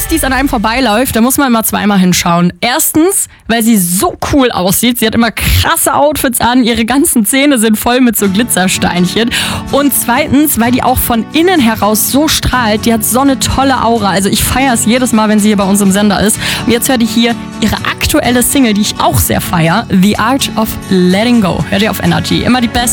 Besties an einem vorbeiläuft, da muss man immer zweimal hinschauen. Erstens, weil sie so cool aussieht. Sie hat immer krasse Outfits an, ihre ganzen Zähne sind voll mit so Glitzersteinchen. Und zweitens, weil die auch von innen heraus so strahlt. Die hat so eine tolle Aura. Also ich feiere es jedes Mal, wenn sie hier bei uns im Sender ist. Und jetzt hört ihr hier ihre aktuelle Single, die ich auch sehr feiere. The Art of Letting Go. Hört ihr auf Energy. Immer die Beste.